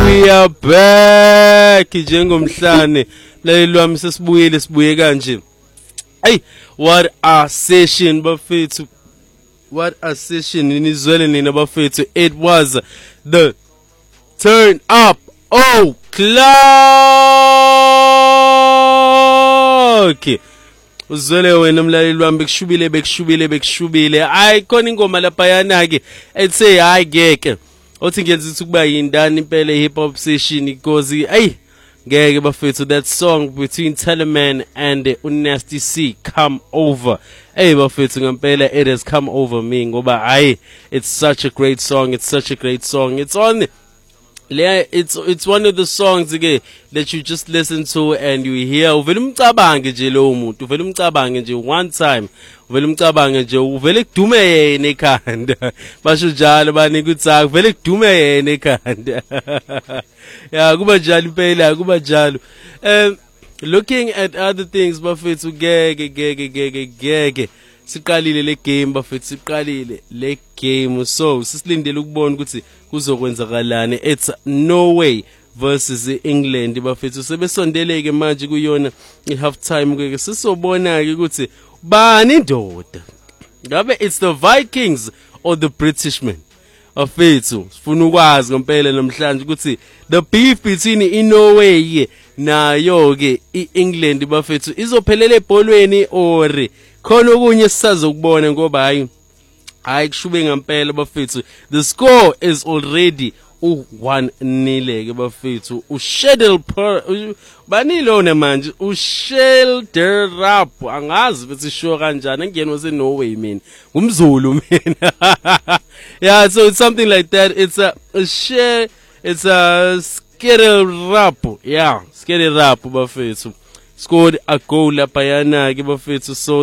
We are back njengomhlane laleli wami sibuye kanje. Hey, what a session bafethu. What a session inizwele nina bafethu. It was the Turn Up O'Clock. Uzwele wena mlaleli wami bekushubile. Ay khona ingoma lapha yana ke ethe hayi ngeke. Othi ngiyenza ukuba yindani impela hip hop session because ay ngeke bafethu that song between Teleman and Nasty C Come Over. Hey bafethu ngempela it has come over me ngoba ay it's such a great song. It's on it's one of the songs again that you just listen to and you hear uvela umcabange nje lo muntu uvela umcabange nje one time uvela umcabange nje uvela kudume yena ekhanda basho njalo banika uthaka uvela kudume yena ekhanda ya kuba njalo impela kuba njalo looking at other things bafethu gege siqalile le game bafethu siqalile le game so sisilindele ukubona ukuthi kuzokwenzakalani. It's Norway versus England bafethu sebesondeleke manje kuyona i-half time ke sisobona ke ukuthi bani indoda ngabe it's the Vikings or the Britishman bafethu sifuna ukwazi ngempela namhlanje ukuthi the beef between Norway nayo ke iEngland bafethu izophelela ebholweni or khona okunye sisazokubona ngoba hayi kushube ngempela bafethu. The score is already 1-0 ke bafethu. Ushedel banilona manje uShelderap angazi bethi sure kanjani ngiyena waseNorway mina ngumzulu mina yeah so it's something like that. It's a Skelderap yeah Skelderap bafethu scored a goal lapha yana ke bafethu so